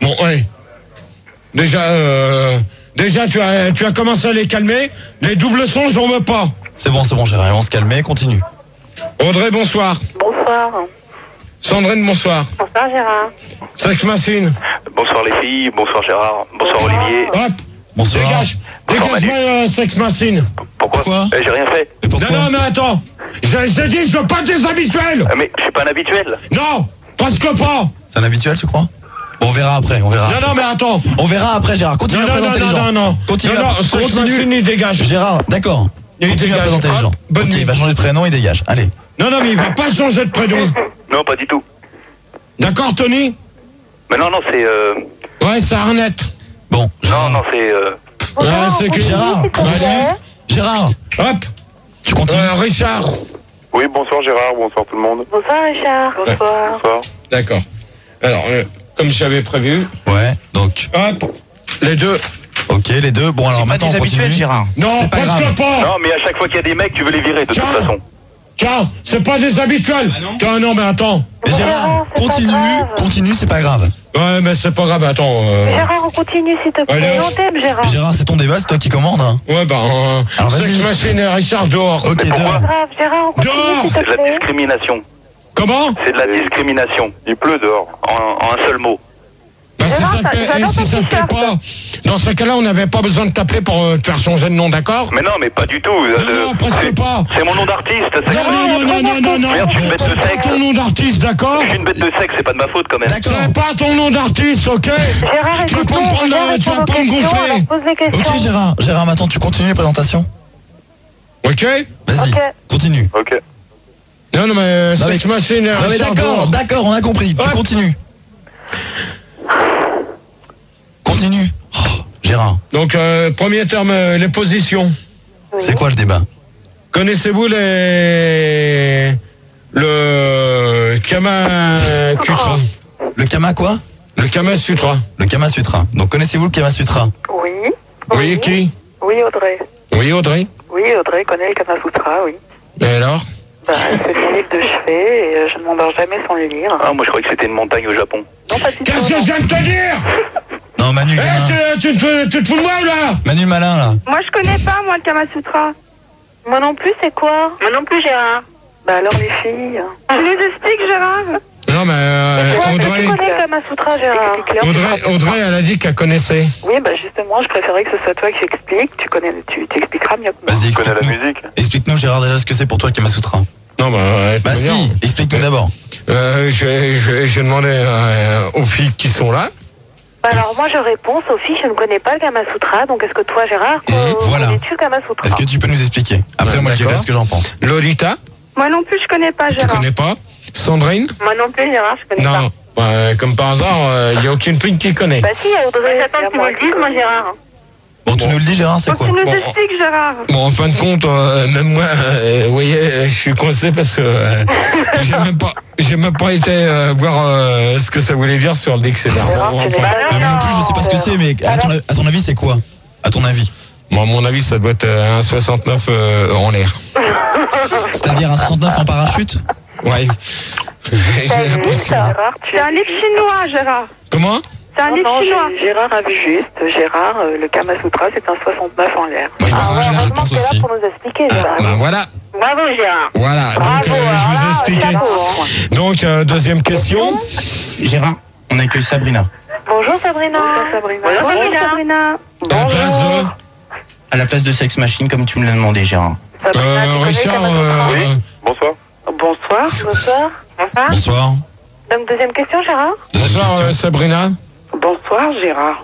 Bon, ouais. Déjà, tu as commencé à les calmer. Les doubles sons, j'en veux pas. C'est bon, Gérard, on se calmer, continue. Audrey, bonsoir. Bonsoir. Sandrine, bonsoir. Bonsoir Gérard. Sex Machine. Bonsoir les filles, bonsoir Gérard, bonsoir Olivier. Hop. Bonsoir. Dégage-moi Sex Machine. Pourquoi J'ai rien fait. Non, mais attends. J'ai dit, je veux pas des habituels. Mais je suis pas un habituel. Non, presque pas. C'est un habituel, tu crois? Bon, on verra après, Non, mais attends. On verra après, Gérard. Continue à présenter les gens. Non. Continue. Sex Machine, il dégage. Gérard, d'accord. Continue à présenter les gens. Bonne Ok, nuit. il va changer de prénom, il dégage. Allez. Non, mais il va pas changer de prénom. Non, pas du tout. D'accord, Tony? Mais non, c'est... Ouais, c'est Arnett. Bon. Non, c'est... C'est que... Gérard, continue. Gérard, Hop. tu continues. Richard. Oui, bonsoir Gérard, bonsoir tout le monde. Bonsoir Richard. Bonsoir. Bonsoir. D'accord. Alors, comme j'avais prévu, Ouais, donc. hop, les deux. Ok, les deux. Bon, alors maintenant, on continue. Gérard. Non, C'est pas presque grave. pas. Non, mais à chaque fois qu'il y a des mecs, tu veux les virer de toute façon. Tiens, c'est pas des habituels. Non, mais attends. Mais Gérard, c'est pas grave. continue, c'est pas grave. Ouais, mais c'est pas grave, attends. Gérard, on continue s'il te plaît. Allez. On t'aime Gérard. Gérard, c'est ton débat, c'est toi qui commandes. Hein. Ouais, Alors, Sex vas-y. Machine et Richard dehors. Ok, C'est dehors. pas grave Gérard, on continue Dehors. s'il C'est te de la plaît. discrimination. Comment? C'est de la discrimination. Il pleut dehors. En un seul mot. Bah, si Gérard, ça te plaît, j'adore si ton ça te plaît t-shirt. pas, dans ce cas-là, on n'avait pas besoin de t'appeler pour te faire changer de nom, d'accord? Mais non, mais pas du tout. Non, presque pas. C'est mon nom d'artiste. c'est- Non. Merde, je suis une bête de C'est pas sexe. ton nom d'artiste, d'accord? Je suis une bête de sexe, c'est pas de ma faute quand même. D'accord. C'est pas ton nom d'artiste, ok? Gérard, Tu vas écoute-nous, pas me prendre, on tu vas pas me questions, gonfler. alors pose des questions. Ok, Gérard, maintenant, tu continues les présentations. Ok? Vas-y, Ok. continue. Ok. Non, mais Sex Machine et Non, mais Richard dehors. d'accord, on a compris. Tu Ouais. continues. Continue. Oh, Gérard, Donc, premier terme, les positions. c'est quoi le débat? Connaissez-vous le Kama Sutra? Le Kama quoi? Le Kama Sutra. Le Kama Sutra. Donc, connaissez-vous le Kama Sutra? Oui. Oui, qui? Oui Audrey. Oui, Audrey. Oui Audrey connaît le Kama Sutra, oui. Et alors? Bah, c'est son livre de chevet et je ne m'endors jamais sans le lire. Ah, moi je croyais que c'était une montagne au Japon. Non, pas du tout. Qu'est-ce que je viens de te dire? Non, Manu, gamin. Tu te fous de moi ou là? Manu le malin, là. Moi, je connais pas, moi, le Kama Sutra. Moi non plus, c'est quoi? Moi non plus, Gérard. Bah alors, les filles. Tu nous expliques, Gérard? Non, mais Audrey, Tu connais le Kama Sutra, Gérard? Audrey, elle a dit qu'elle connaissait. Oui, bah justement, je préférais que ce soit toi qui explique. Tu t'expliqueras mieux que moi. Vas-y, Tu connais la explique-nous. musique? Explique-nous, Gérard, déjà ce que c'est pour toi le Kama Sutra. Non, Bah si, explique-nous d'abord. J'ai demandé aux filles qui sont là. Bah alors, moi, je réponds, Sophie, je ne connais pas le Kama Sutra. Donc, est-ce que toi, Gérard, Voilà. connais-tu le Kama Sutra? Est-ce que tu peux nous expliquer? Après, moi, je dirai D'accord. ce que j'en pense. Lolita, Moi non plus, je connais pas, tu Gérard. connais pas? Sandrine? Moi non plus, Gérard, je connais pas. Non. Comme par hasard, il n'y a aucune fille qui connaît. Bah si, il y a Audrey. J'attends que tu me le dises, moi, Gérard. Bon, tu nous le dis, Gérard, c'est quoi? Tu nous Bon. expliques, Gérard. Bon, en fin de compte, même moi, vous voyez, je suis coincé parce que j'ai même pas été voir ce que ça voulait dire sur le dictionnaire. Bon, enfin, Moi non plus, je sais pas ce que c'est, mais à ton avis, c'est quoi? À ton avis? bon, à mon avis, ça doit être un 69 en l'air. C'est-à-dire un 69 en parachute? Ouais. J'ai l'impression. Gérard, c'est un livre chinois, Gérard. Comment? C'est un livre chinois. Gérard a vu juste. Gérard, le Kama Sutra, c'est un 69 en l'air. Moi, je pense aussi. pour nous expliquer, Gérard. Ben voilà. Bravo, Gérard. Voilà, donc je vous ai expliqué. Donc, deuxième question. Gérard, on accueille Sabrina. Bonjour, Sabrina. Bonjour, Sabrina. À la place de... À la place de Sex Machine, comme tu me l'as demandé, Gérard. Sabrina, tu connais le Richard, Kama Sutra? Oui, bonsoir. Bonsoir. Bonsoir. Bonsoir. Donc, deuxième question, Gérard. Deuxième bonsoir question. Sabrina. Bonsoir, Gérard.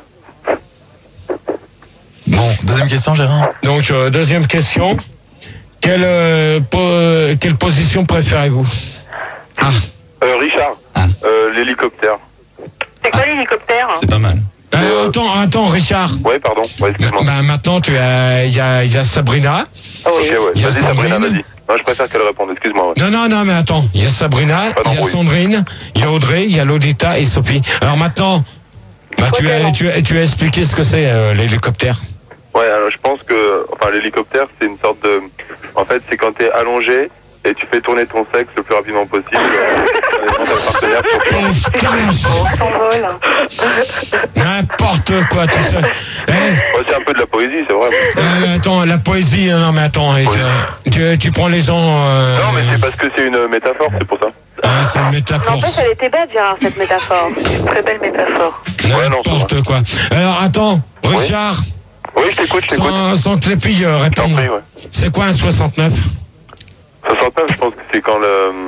Bon, deuxième question, Gérard. Donc, deuxième question. Quelle position préférez-vous? Ah, Richard, Ah. l'hélicoptère. C'est quoi l'hélicoptère? C'est pas mal. attends, Richard. Ouais, pardon. Ouais, excuse-moi. Ben, maintenant, il y a Sabrina. Ok, ouais. Il y a Vas-y, Sabrina, Sandrine. vas-y. Non, je préfère qu'elle réponde, excuse-moi. Ouais. Non, mais attends. Il y a Sabrina, Pas il y a d'embrouille. Sandrine, il y a Audrey, il y a Lolita et Sophie. Alors maintenant, tu as expliqué ce que c'est l'hélicoptère. Ouais, alors je pense que, enfin, l'hélicoptère, c'est une sorte de... En fait, c'est quand t'es allongé et tu fais tourner ton sexe le plus rapidement possible. partenaire pour ça. Putain, On s'envole. n'importe quoi, tu sais. C'est un peu de la poésie, c'est vrai. Attends, la poésie, non mais attends, tu prends les gens... Non, mais c'est parce que c'est une métaphore, c'est pour ça. c'est une métaphore. En fait, elle était bête, Gérard, cette métaphore. C'est une très belle métaphore. N'importe quoi. Alors, attends, Richard, Oui, je t'écoute. sans que les filles Je t'en répondent. prie, ouais. C'est quoi un 69 69, je pense que c'est quand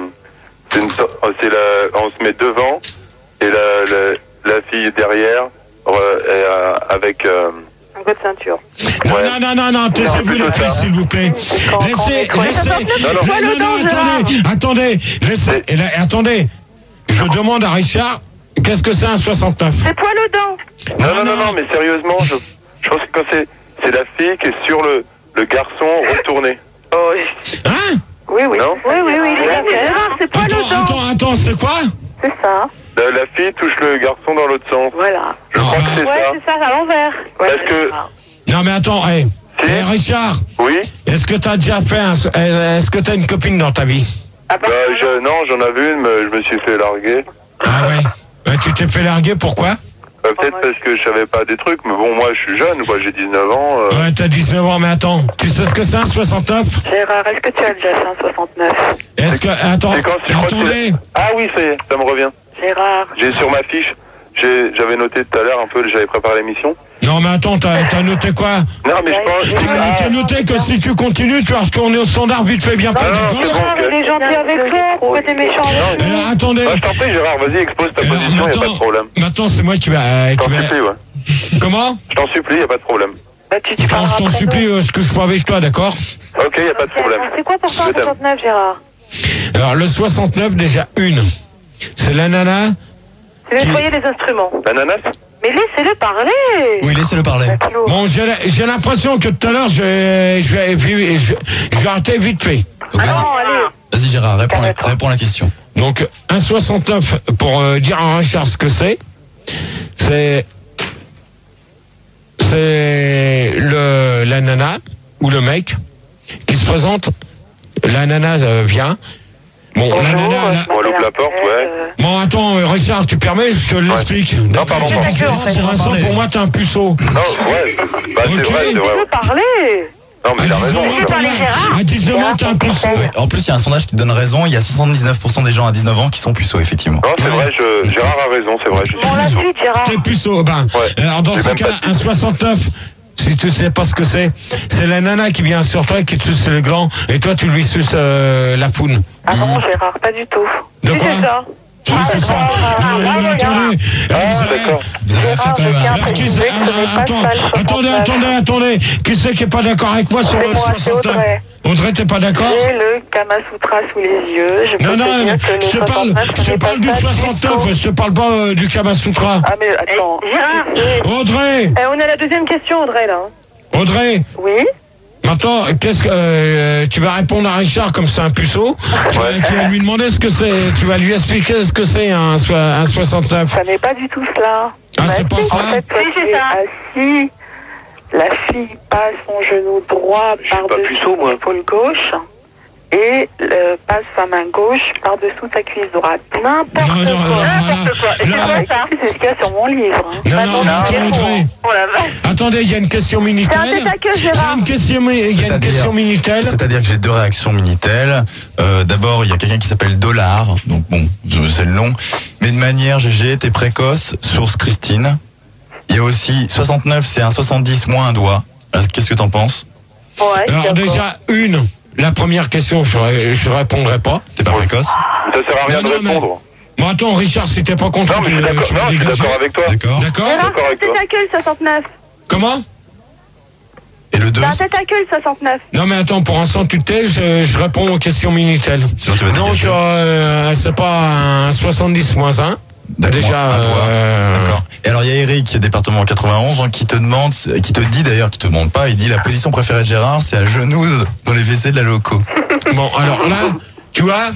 on se met devant et la fille derrière avec... Un code ceinture. Non, taisez-vous les filles, s'il vous plaît. Laissez. Non, attendez. Laissez. Attendez. Je demande à Richard, qu'est-ce que c'est un 69 C'est poil aux dents. Non, mais sérieusement, je pense que quand c'est la fille qui est sur le garçon retourné. Oh, Hein oui. Non Oui, Gérard, c'est poil aux dents. Attends, c'est quoi C'est ça. La fille touche le garçon dans l'autre sens. Voilà. Je crois que c'est Ouais, ça. c'est ça, à l'envers. Ouais, Parce que... Non, mais attends, Richard, Oui. est-ce que t'as déjà fait est-ce que t'as une copine dans ta vie? Non, j'en avais une, mais je me suis fait larguer. Ah ouais. Tu t'es fait larguer, pourquoi? Peut-être parce que je savais pas des trucs, mais bon, moi je suis jeune, j'ai 19 ans. Ouais, t'as 19 ans, mais attends, tu sais ce que c'est un 69? Gérard, est-ce que tu as déjà fait un 69? Est-ce que... Attends, C'est quand je crois que attendez. Ah oui, ça y est, ça me revient. Gérard. J'ai sur ma fiche, j'avais noté tout à l'heure un peu, j'avais préparé l'émission. Non, mais attends, t'as noté quoi? Non, mais je pense... T'as noté que si tu continues, tu vas retourner au standard vite fait bien fait, non, d'accord? c'est bon. Gérard, il est gentil avec toi, pourquoi t'es méchant avec lui? Attendez. Je t'en prie, Gérard, vas-y, expose ta position, y a pas de problème. Maintenant, c'est moi qui va... Je t'en supplie, ouais. Comment? Je t'en supplie, y a pas de problème. Tu Je parleras t'en après supplie, nous. ce que je fais avec toi, d'accord? Ok, y a pas de problème. C'est quoi pour toi un Je t'aime. 69, Gérard? Alors, le 69, déjà, c'est la nana... C'est nettoyer les instruments. L'ananas? Mais laissez-le parler. Oui, laissez-le parler. Bon, j'ai l'impression que tout à l'heure, je vais arrêter vite fait. Donc, Non, allez. vas-y Gérard, réponds à la question. Donc, un 69, pour dire à Richard ce que c'est la nana ou le mec qui se présente. La nana vient. Bon, la nana... On loupe la porte, ouais. Bon, attends, Richard, tu permets, je te l'explique. Non, pardon. Pour l'instant, pour moi, t'es un puceau. Non, ouais. Bah, c'est Ok. vrai, c'est Tu vrai. peux parler. Non, mais il a raison. À 19 ans, t'es un puceau. Ouais. En plus, il y a un sondage qui te donne raison. Il y a 79% des gens à 19 ans qui sont puceaux, effectivement. Non, c'est vrai, Gérard a raison, c'est vrai. Je suis Bon, la puceau. suite, Gérard. T'es puceau. Ouais. Alors, dans J'ai ce même cas, pas de un 69, si tu sais pas ce que c'est la nana qui vient sur toi, qui te suce le gland, et toi, tu lui suces la foune. Ah non, Gérard, pas du tout. De Si, quoi? c'est ça. C'est ça. Non, mais attendez. D'accord. Vous avez affaire quand même à... Gérard, Qui c'est- attendez. Qui c'est qui est pas d'accord avec moi sur C'est le moi, c'est 69? Audrey. Audrey, t'es pas d'accord? J'ai le Kama Sutra sous les yeux. Je peux Non, te dire que le je te parle 69, ce n'est pas du ça, 69, je te parle pas du Kama Sutra. Ah, mais attends. Gérard, Audrey, on est à la deuxième question, Audrey, là. Audrey, Oui. maintenant, qu'est-ce que tu vas répondre à Richard comme c'est un puceau? Tu vas lui demander ce que c'est, tu vas lui expliquer ce que c'est un 69. Ça n'est pas du tout cela. Ah, c'est pas si, ça? En fait, toi, tu es assis. La fille passe son genou droit par-dessus son épaule gauche et passe sa main gauche par-dessous sa cuisse droite. N'importe quoi. N'importe quoi. Et c'est vrai, c'est ce qu'il y a sur mon livre. Non, attends, Audrey. Oh la vache. Attendez, il y a une question Minitel. C'est un tête à queue, Il y a Gérard. une question Minitel. C'est-à-dire que j'ai deux réactions Minitel. D'abord, il y a quelqu'un qui s'appelle Dollar, donc bon, c'est le nom. Mais de manière, GG, t'es précoce, source Christine. Il y a aussi 69, c'est un 70 moins un doigt. Qu'est-ce que t'en penses? Ouais, Alors déjà, la première question, je répondrai pas. T'es pas précoce? Ça sert à rien de mais- répondre. Bon, attends, Richard, si t'es pas content, Non, mais je suis d'accord. tu vas Non, je suis dégager. d'accord avec toi. D'accord. D'accord? Gérard, D'accord c'est avec un toi. tête à queue, le 69. Comment? Et le 2, C'est un tête à queue, le 69. Non, mais attends, pour l'instant, tu te tais, je réponds aux questions Minitel. sinon tu vas Donc, dégager. c'est pas un 70 moins 1. D'accord, Déjà, un doigt. D'accord. Et alors il y a Eric, département 91, qui te demande, qui te dit d'ailleurs, qui te demande pas, il dit la position préférée de Gérard, c'est à genoux dans les WC de la loco. Bon, alors là, tu vois,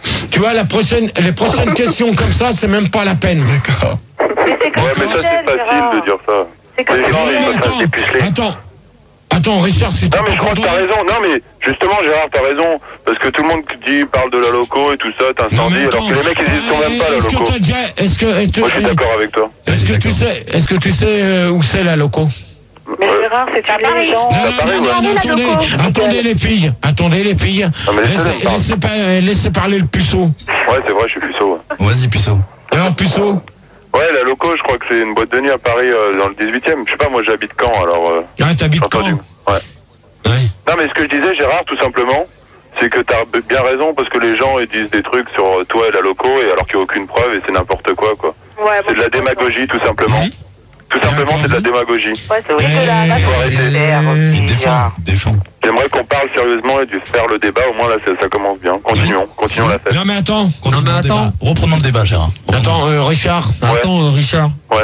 les prochaines questions comme ça, c'est même pas la peine. D'accord. Mais c'est comme Ouais, mais ça, c'est facile de dire ça. C'est comme Les gens, Non, ils mais peuvent pas se dépuceler. attends, attends, Richard, si t'es Non, mais pas je crois que content... t'as raison. Non, mais justement, Gérard, t'as raison. Parce que tout le monde parle de la loco et tout ça, Non, t'incendie, mais alors que les mecs, ils y sont même pas, la est-ce loco. que t'as déjà... Moi, je suis d'accord avec toi. Est-ce que tu sais où c'est la loco? Mais Gérard, c'est une légende. Attendez les filles. Non, mais Laissez parler le puceau. Ouais, c'est vrai, je suis puceau. Ouais. Vas-y, puceau. Alors, puceau? Ouais, la loco, je crois que c'est une boîte de nuit à Paris, dans le 18e. Je sais pas, moi, j'habite Caen, alors... Ah, t'habites j'ai entendu. Caen? Ouais. Non, mais ce que je disais, Gérard, tout simplement, c'est que t'as bien raison, parce que les gens, ils disent des trucs sur toi et la loco, et alors qu'il n'y a aucune preuve, et c'est n'importe quoi. Ouais, C'est de la démagogie, tout simplement. Tout simplement, c'est de la démagogie. Ouais, c'est vrai que Défends. J'aimerais qu'on parle sérieusement et de faire le débat, au moins là, ça commence bien. Continuons la fête. Non, mais attends. Reprenons le débat, Gérard. Attends, Richard. Ouais. Attends, Richard. Ouais,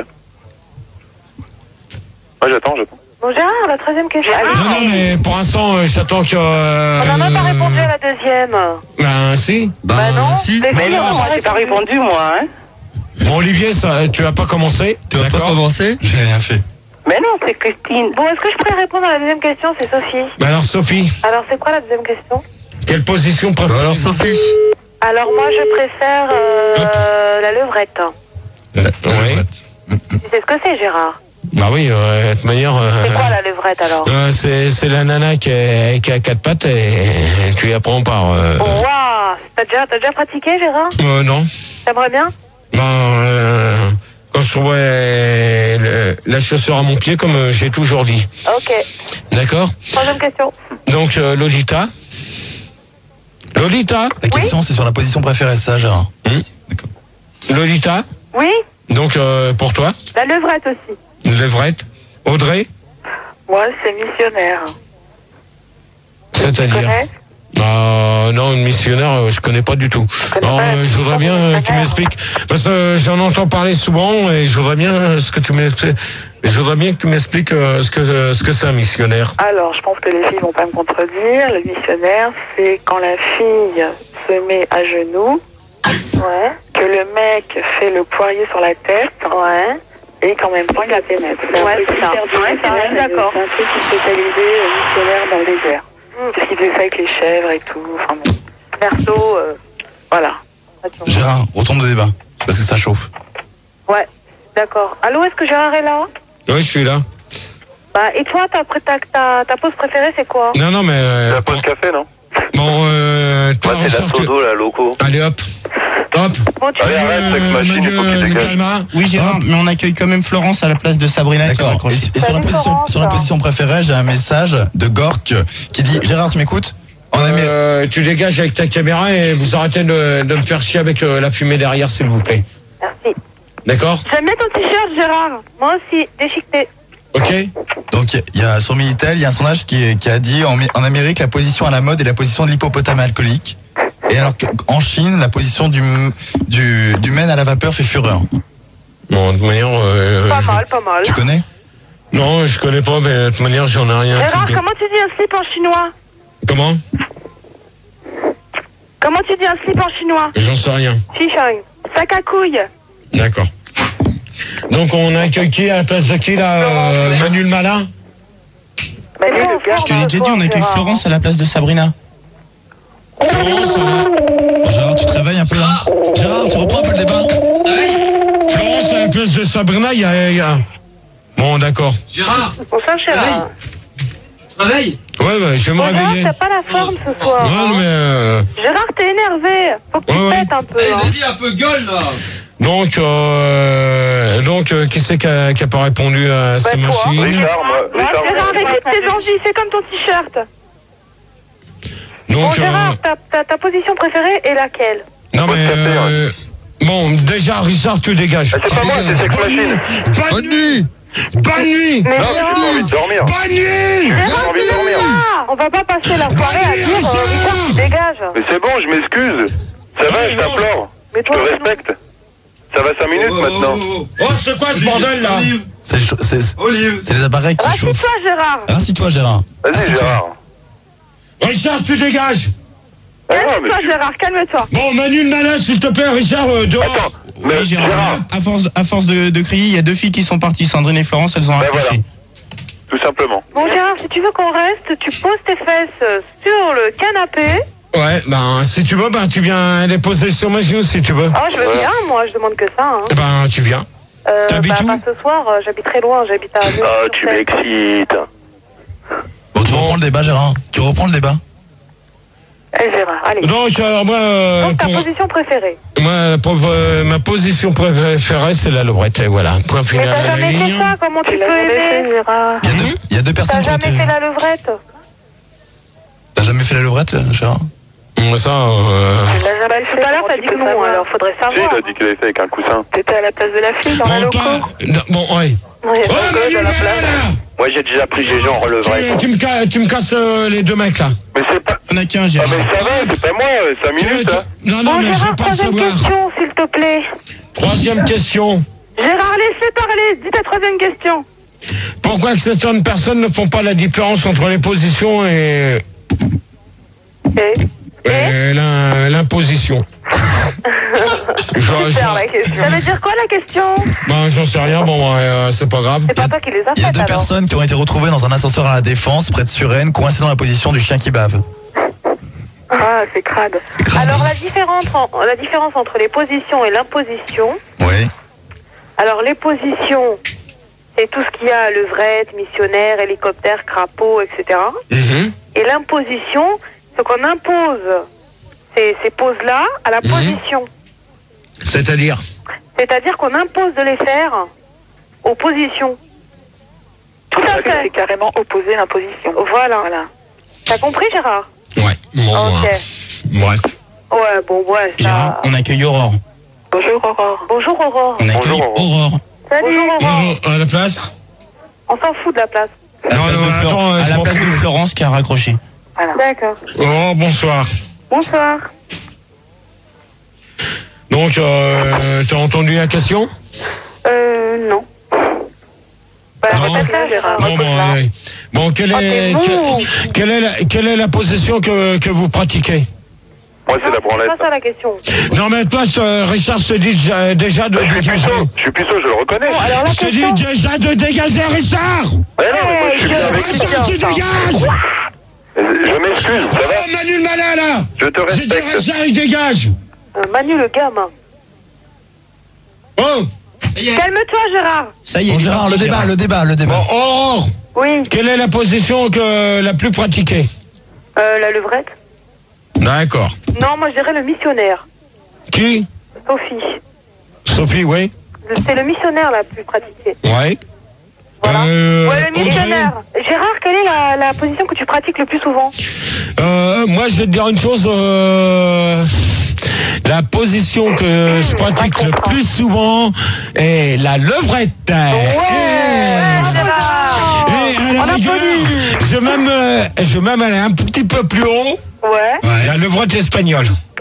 j'attends. Bon, Gérard, la 13e question. Non, mais pour l'instant, j'attends que... On n'a même pas répondu à la deuxième. Ben, si. Bah non. si. Mais non, moi, j'ai pas répondu, moi, hein. Bon, Olivier, tu as pas commencé? Tu vas pas commencer? J'ai rien fait. Mais non, c'est Christine. Bon, est-ce que je pourrais répondre à la deuxième question? C'est Sophie. Ben alors, Sophie, Alors, c'est quoi la deuxième question? quelle position préférée? Alors, Sophie. Alors, moi, je préfère la levrette. Oui. Tu sais ce que c'est, Gérard? Bah oui, de toute manière... C'est quoi la levrette, alors? c'est la nana qui a quatre pattes et tu lui apprends par... Waouh! T'as déjà pratiqué, Gérard? Non. T'aimerais bien? Quand je trouvais la chaussure à mon pied, comme j'ai toujours dit. Ok. D'accord? Troisième question. Donc, Lolita. La question, c'est sur la position préférée, ça, Gérard. D'accord. Lolita. Oui? Donc, pour toi, La levrette aussi. Levrette. Audrey. Moi, c'est missionnaire. C'est-à-dire? Non, une missionnaire, je connais pas du tout. Alors, je voudrais bien que tu m'expliques, parce que j'en entends parler souvent et je voudrais bien que tu m'expliques ce que c'est un missionnaire. Alors, je pense que les filles vont pas me contredire. Le missionnaire, c'est quand la fille se met à genoux, que le mec fait le poirier sur la tête, et qu'en même temps il la pénètre. Ouais, c'est ça. D'accord. C'est un truc qui est spécialisé missionnaire dans le désert. Parce qu'il faisait ça avec les chèvres et tout. Enfin bon. Perso, voilà. Gérard, retourne de débat. C'est parce que ça chauffe. Ouais, d'accord. Allô, est-ce que Gérard est là? Oui, je suis là. Bah, et toi, ta pause préférée, c'est quoi? Non, mais... La pause café, non? Bon, toi, ouais, c'est la sodo, la loco. Allez, hop. Bon, tu allez, arrête, Sex Machine, il faut que tu dégages. Oui, Gérard, mais on accueille quand même Florence à la place de Sabrina. D'accord. Et sur la position préférée, j'ai un message de Gork qui dit: Gérard, tu m'écoutes? Tu dégages avec ta caméra et vous arrêtez de me faire chier avec la fumée derrière, s'il vous plaît. Merci. D'accord? J'aime bien ton t-shirt, Gérard. Moi aussi, déchiqueté. Ok. Donc, il y a sur Minitel, il y a un sondage qui a dit en Amérique, la position à la mode est la position de l'hippopotame alcoolique. Et alors qu'en Chine, la position du men à la vapeur fait fureur. Bon, de toute manière... Pas mal. Tu connais? Non, je connais pas, mais de toute manière, j'en ai rien. Gérard, comment tu dis un slip en chinois? Comment? Comment tu dis un slip en chinois? J'en sais rien. Chichang. Sac à couilles. D'accord. Donc, on accueille qui à la place de qui, là? Manu le malin? Je te l'ai déjà dit, on accueille Florence à la place de Sabrina. Gérard, tu te réveilles un peu là? Gérard, tu reprends un peu le débat? Florence à la place de Sabrina, il y a... Bon, d'accord. Gérard, Bonsoir, Gérard. réveille. Ouais, je vais me réveiller. Gérard, t'as pas la forme ce soir. Ouais, mais... Gérard, t'es énervé. Faut que tu pètes un peu. Allez, vas-y, un peu gueule, là. Donc, qui c'est qui a pas répondu à ces machines? Richard, Gérard, écoute tes envies, c'est comme ton t-shirt. Donc, bon, Gérard, ta position préférée est laquelle? Non, mais... Bon, déjà, Richard, tu dégages. C'est pas moi, c'est Sex Machine. Bonne nuit. Bonne nuit. Mais non, j'ai envie de dormir. Bonne nuit. J'ai envie de dormir. On va pas passer la soirée à dire Richard, tu dégages. Mais c'est bon, je m'excuse. Ça va, je t'implore. Mais Je te respecte. Ça va 5 minutes maintenant. Oh, c'est quoi ce bordel, là? C'est les appareils qui chauffent. Rassieds-toi, Gérard. Rassieds-toi, Gérard. Vas-y, Gérard. Richard, tu dégages. Calme-toi, Gérard, calme-toi. Bon, Manu le malin, s'il te plaît, Richard, dehors. Attends, mais Oui, Gérard, Gérard. à force de crier, il y a deux filles qui sont parties, Sandrine et Florence, elles ont raccroché. Voilà. tout simplement. Bon Gérard, si tu veux qu'on reste, tu poses tes fesses sur le canapé. Ouais, ben, si tu veux, ben, tu viens les poser sur ma genou, si tu veux. Oh, je veux bien, moi, je demande que ça. Hein. Ben, tu viens. T'habites où? Pas ce soir, j'habite très loin, j'habite à... Ah, tu m'excites. Bon, tu reprends le débat, Gérard. Tu reprends le débat. Gérard, allez. Donc, alors, moi... Donc, ta position préférée? Moi, ma position préférée, c'est la levrette, et voilà. Point Mais final. t'as jamais fait ça, comment tu peux aimer, Gérard? Il y a deux personnes T'as qui ont jamais été... fait la levrette? T'as jamais fait la levrette, Gérard? Ça, Tout à l'heure, t'as dit que non, alors faudrait Si, savoir. il a dit qu'il avait fait avec un coussin. T'étais à la place de la fille, dans la bon, loco? bon, ouais. Ouais, Oh, Manu, là, là. Moi, j'ai déjà pris GG en relevrette. Tu me casses les deux mecs, là. Mais c'est pas... On a qu'un, Ah, Gérard. mais ça va, c'est pas moi, 5 minutes, hein. Non, Bon, mais je veux Gérard, pas le troisième savoir. question, s'il te plaît. Troisième question. Gérard, laissez parler, dis ta troisième question. Pourquoi que certaines personnes ne font pas la différence entre les positions et l'imposition? Super, la question. Ça veut dire quoi, la question? Ben, j'en sais rien, bon, c'est pas grave. C'est pas toi qui les as Il y a faites, deux alors. personnes qui ont été retrouvées dans un ascenseur à la Défense, près de Suresnes, coincées dans la position du chien qui bave. Ah, c'est crade. crade. Alors, la différence entre les positions et l'imposition. Oui. Alors, les positions, c'est tout ce qu'il y a, levrette, missionnaire, hélicoptère, crapaud, etc. Mhm. Et l'imposition, c'est qu'on impose ces poses-là à la position. C'est-à-dire? C'est-à-dire qu'on impose de les faire aux positions. Tout à fait. C'est carrément opposé l'imposition. Voilà. T'as compris, Gérard? Ouais. Bon, Ok. bref. Ouais, bon, ouais, Gérard, ça... on accueille Aurore. Bonjour, Aurore. Bonjour, Aurore. On accueille Aurore. Salut, Aurore. Bonjour, à la place? On s'en fout de la place. À la place de attends, à je la m'en place de fous. Florence qui a raccroché. Voilà. D'accord. Oh, bonsoir. Bonsoir. Donc, t'as entendu la question? Non. Bah, Non. répète-la, Gérard. Non, bon, ouais. Bon, quelle est la position que vous pratiquez? Moi, c'est la branlette. C'est pas ça la question. Non, mais toi, Richard, je te dis déjà de dégager. Je suis puceau, je le reconnais. Bon, alors la Je te dis question... déjà de dégager, Richard! Ouais, non, mais moi, je suis bien avec Richard, tu dégages! Je m'excuse, ça va? Oh, Manu le malin, là! Je te J'ai dit respecte. Richard, il dégage! Manu le gamin. Oh! Calme-toi, Gérard. Ça y est, Bon, il est Gérard, parti, le débat. Bon, Aurore, Oui. quelle est la position la plus pratiquée? La levrette. D'accord. Non, moi je dirais le missionnaire. Qui? Sophie. Sophie, oui? C'est le missionnaire la plus pratiquée. Ouais. Voilà. Ouais, le Audrey? missionnaire. Gérard, quelle est la position que tu pratiques le plus souvent? Moi, je vais te dire une chose. La position que je pratique le plus souvent est la levrette. Gérard. Et à la rigueur, je vais même aller un petit peu plus haut. Ouais. La levrette espagnole.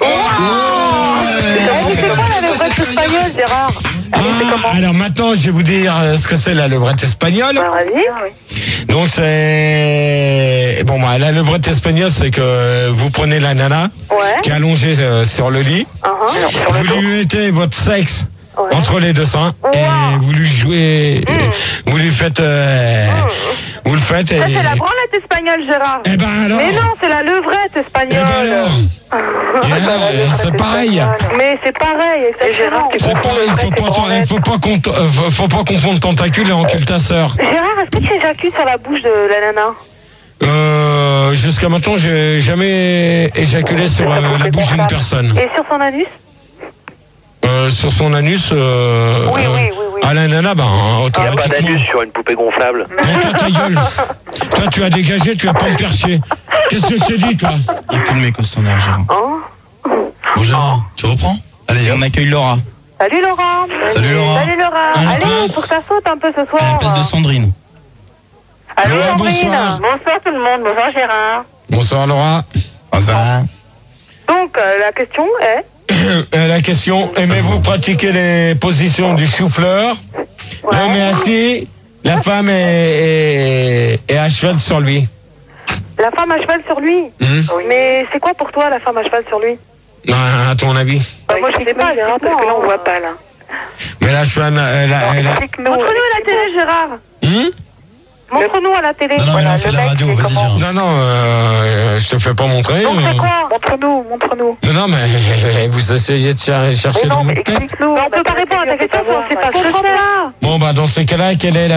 C'est quoi la levrette espagnole, Gérard? Alors maintenant, je vais vous dire ce que c'est la levrette espagnole. Vas-y. Donc c'est la levrette espagnole, c'est que vous prenez la nana qui est allongée sur le lit, vous lui mettez votre sexe entre les deux seins et vous lui jouez, vous lui faites, vous le faites. Ça, c'est la branlette espagnole, Gérard. Eh ben alors. Mais non, c'est la levrette Eh espagnole. ben alors. C'est pareil. Mais c'est pareil, Gérard. C'est pareil. Faut pas confondre tentacule et encule ta sœur. Gérard, est-ce que tu éjacules sur la bouche de la nana? Jusqu'à maintenant, j'ai jamais éjaculé sur la bouche d'une personne. Et sur son anus? Sur son anus, Oui. à la nana, automatiquement. sur une poupée gonflable. Non, toi, ta gueule. Toi, tu as dégagé, tu as pas me percher. Qu'est-ce que je t'ai dit, toi? Il n'y a plus de mec au standard, Gérard. Bon, Gérard, tu reprends? Allez, Et on accueille Laura. Salut Laura. Salut, Laura. Salut Laura. À la Allez, place. faut que ça saute un peu ce À la soir. place de Sandrine. Allô Laura, Sandrine. bonsoir. Bonsoir tout le monde. Bonsoir Gérard. Bonsoir, Laura. ça. Donc, la question est... La question, aimez-vous pratiquer les positions du chou-fleur? L'homme est assis, la femme est à cheval sur lui. La femme à cheval sur lui. Mais c'est quoi pour toi la femme à cheval sur lui? À ton avis? Moi je sais pas Gérard, parce que là on voit pas là. Mais la cheval, Montre-nous la télé Gérard. Montre-nous à la télé. Non, mais là, on fait de la radio, vas-y, Gérard. Non, je te fais pas montrer. Donc c'est quoi? Montre-nous. Non, mais vous essayez de chercher dans votre tête. Explique-nous. On peut pas répondre à ta question, on sait pas. Bon, bah, dans ces cas-là, quelle est la